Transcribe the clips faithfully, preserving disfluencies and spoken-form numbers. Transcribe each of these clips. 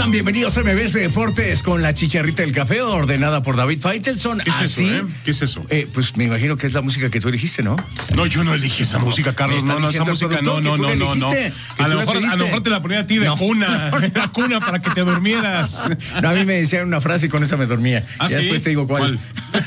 están? Bienvenidos a M B S Deportes con la chicharrita del café, ordenada por David Faitelson. ¿Qué es ¿Así? eso, eh? ¿Qué es eso? Eh, pues me imagino que es la música que tú elegiste, ¿no? No, yo no elegí esa no, música, Carlos. No, no, esa música, no, no, no, no, no. A lo mejor, a lo mejor te la ponía a ti de no. cuna, no, no. la cuna para que te durmieras. No, a mí me decían una frase y con esa me dormía. ¿Ah, ya sí? después te digo cuál.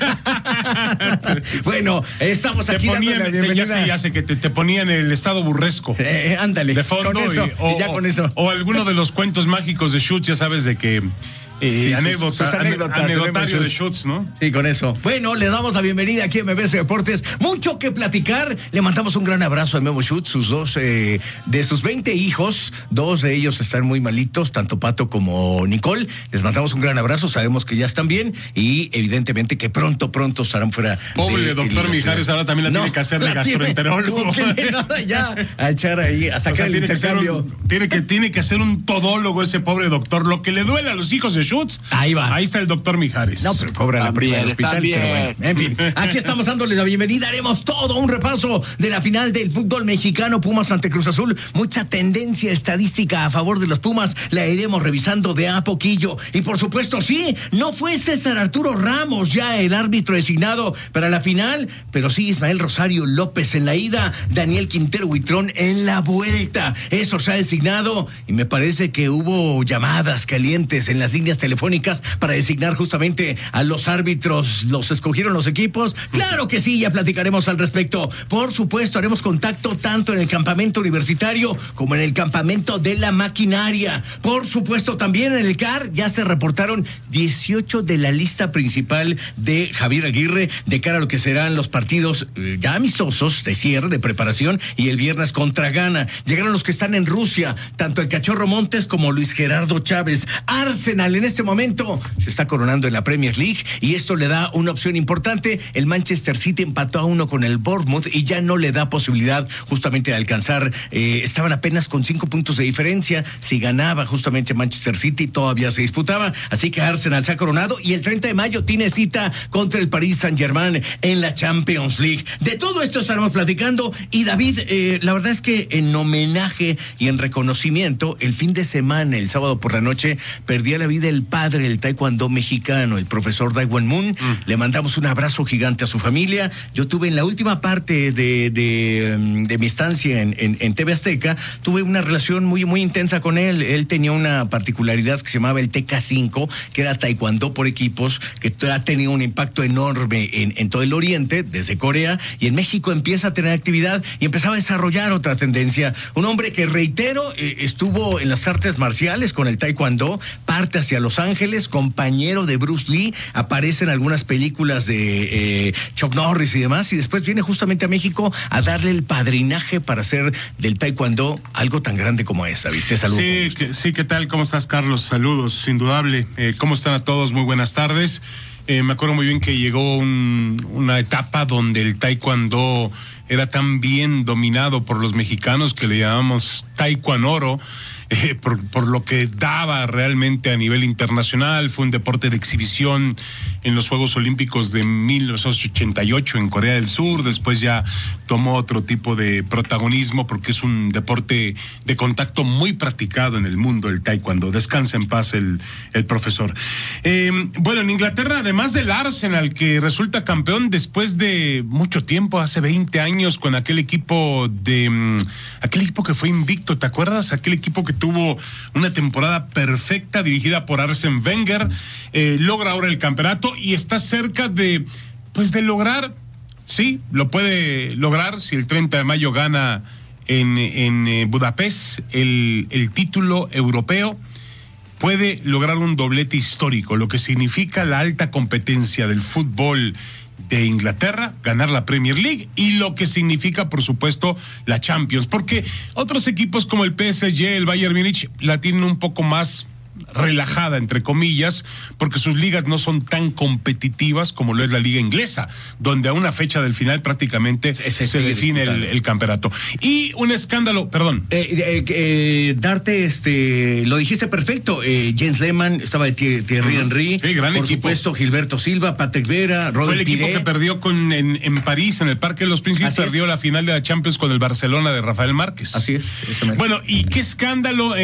¿Cuál? Bueno, estamos te aquí ponían, dando la bienvenida. Ya sé, ya sé que te, te ponían el estado burresco. Eh, ándale. De fondo con eso, y, o, y ya con eso. O, o alguno de los cuentos mágicos de Schutz, ya sabes, de que... Eh, sí, anécdota, sus, sus anécdotas, anecdotario de Schutz, ¿no? Sí, con eso. Bueno, le damos la bienvenida aquí a M B S Deportes. Mucho que platicar. Le mandamos un gran abrazo a Memo Schutz, sus dos, eh, de sus veinte hijos, dos de ellos están muy malitos, tanto Pato como Nicole. Les mandamos un gran abrazo, sabemos que ya están bien y evidentemente que pronto, pronto estarán fuera. Pobre de, doctor de, Mijares, ahora también la no, tiene que hacerle gastroenterólogo. Ya, a echar ahí, a sacar o sea, el tiene intercambio. Que un, tiene, que, tiene que hacer un todólogo ese pobre doctor. Lo que le duele a los hijos de Schutz. Ahí va. Ahí está el doctor Mijares. No, pero cobra la prima del hospital. Pero bueno, en fin, aquí estamos dándoles la bienvenida. Haremos todo un repaso de la final del fútbol mexicano, Pumas ante Cruz Azul. Mucha tendencia estadística a favor de los Pumas. La iremos revisando de a poquillo. Y por supuesto, sí, no fue César Arturo Ramos ya el árbitro designado para la final, pero sí Ismael Rosario López en la ida, Daniel Quintero Huitrón en la vuelta. Eso se ha designado y me parece que hubo llamadas calientes en las líneas telefónicas para designar justamente a los árbitros. ¿Los escogieron los equipos? Claro que sí, ya platicaremos al respecto. Por supuesto, haremos contacto tanto en el campamento universitario como en el campamento de la maquinaria. Por supuesto, también en el C A R ya se reportaron dieciocho de la lista principal de Javier Aguirre de cara a lo que serán los partidos eh, ya amistosos de cierre, de preparación y el viernes contra Ghana. Llegaron los que están en Rusia, tanto el Cachorro Montes como Luis Gerardo Chávez. Arsenal en este momento se está coronando en la Premier League y esto le da una opción importante. El Manchester City empató a uno con el Bournemouth y ya no le da posibilidad justamente de alcanzar, eh, estaban apenas con cinco puntos de diferencia. Si ganaba justamente Manchester City todavía se disputaba, así que Arsenal se ha coronado y el treinta de mayo tiene cita contra el Paris Saint-Germain en la Champions League. De todo esto estaremos platicando y David, eh, la verdad es que en homenaje y en reconocimiento, el fin de semana, el sábado por la noche, perdía la vida el padre del taekwondo mexicano, el profesor Daiwan Moon. Mm. Le mandamos un abrazo gigante a su familia. Yo tuve en la última parte de, de, de mi estancia en, en, en T V Azteca, tuve una relación muy, muy intensa con él. Él tenía una particularidad que se llamaba el T K cinco, que era taekwondo por equipos, que ha tenido un impacto enorme en, en todo el oriente, desde Corea, y en México empieza a tener actividad y empezaba a desarrollar otra tendencia. Un hombre que, reitero, eh, estuvo en las artes marciales con el taekwondo, parte hacia Los Ángeles, compañero de Bruce Lee, aparece en algunas películas de eh, Chuck Norris y demás, y después viene justamente a México a darle el padrinaje para hacer del taekwondo algo tan grande como es. David, te saludo. Sí, que, sí, ¿qué tal? ¿Cómo estás, Carlos? Saludos, indudable. Eh, ¿Cómo están a todos? Muy buenas tardes. Eh, me acuerdo muy bien que llegó un, una etapa donde el taekwondo era tan bien dominado por los mexicanos que le llamamos taekwondo. Eh, por, por lo que daba realmente a nivel internacional. Fue un deporte de exhibición en los Juegos Olímpicos de mil novecientos ochenta y ocho en Corea del Sur. Después ya tomó otro tipo de protagonismo porque es un deporte de contacto muy practicado en el mundo, el taekwondo. Descansa en paz el, el profesor. Eh, bueno, en Inglaterra, además del Arsenal, que resulta campeón después de mucho tiempo, hace veinte años, con aquel equipo de um, aquel equipo que fue invicto, ¿te acuerdas? Aquel equipo que tuvo una temporada perfecta dirigida por Arsène Wenger, eh, logra ahora el campeonato y está cerca de, pues de lograr, sí, lo puede lograr si el treinta de mayo gana en, en eh, Budapest el, el título europeo, puede lograr un doblete histórico, lo que significa la alta competencia del fútbol de Inglaterra, ganar la Premier League y lo que significa, por supuesto, la Champions, porque otros equipos como el P S G, el Bayern Múnich, la tienen un poco más relajada, entre comillas, porque sus ligas no son tan competitivas como lo es la liga inglesa, donde a una fecha del final prácticamente Ese se define el, el campeonato. Y un escándalo, perdón. Eh, eh, eh, darte, este, lo dijiste perfecto, eh, Jens Lehmann, estaba de Thierry uh-huh. Henry, sí, gran por equipo. supuesto Gilberto Silva, Patrick Vera, Robert Fue el equipo Piré. que perdió con, en, en París, en el Parque de los Príncipes, Así perdió es. la final de la Champions con el Barcelona de Rafael Márquez. Así es. Bueno, y qué escándalo